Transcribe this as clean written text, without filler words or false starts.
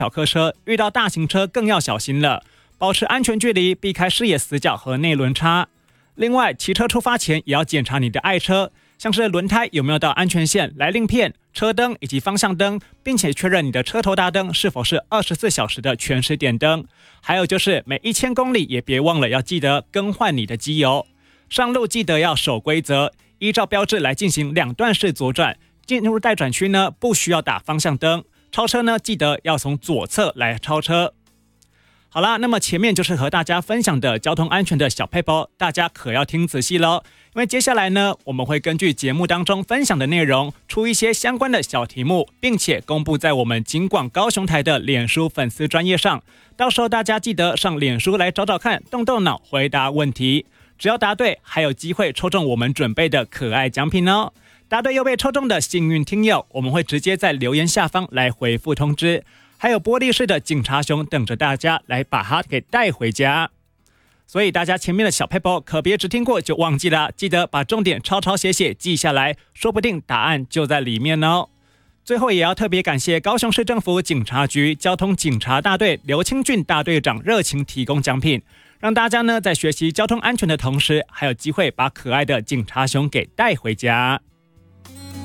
小客车，遇到大型车更要小心了，保持安全距离，避开视野死角和内轮差。另外，骑车出发前也要检查你的爱车，像是轮胎有没有到安全线、来令片、车灯以及方向灯，并且确认你的车头大灯是否是24小时的全时点灯。还有就是每1000公里也别忘了要记得更换你的机油。上路记得要守规则，依照标志来进行2段式左转。进入待转区呢，不需要打方向灯。超车呢，记得要从左侧来超车。好啦，那么前面就是和大家分享的交通安全的小撇步，大家可要听仔细咯，因为接下来呢，我们会根据节目当中分享的内容，出一些相关的小题目，并且公布在我们警广高雄台的脸书粉丝专页上。到时候大家记得上脸书来找找看，动动脑回答问题，只要答对，还有机会抽中我们准备的可爱奖品哦。答对又被抽中的幸运听友，我们会直接在留言下方来回复通知。还有玻璃式的警察熊等着大家来把它给带回家。所以大家前面的小撇步可别只听过就忘记了，记得把重点抄抄写写记下来，说不定答案就在里面哦。最后也要特别感谢高雄市政府警察局交通警察大队刘清俊大队长热情提供奖品，让大家呢在学习交通安全的同时，还有机会把可爱的警察熊给带回家。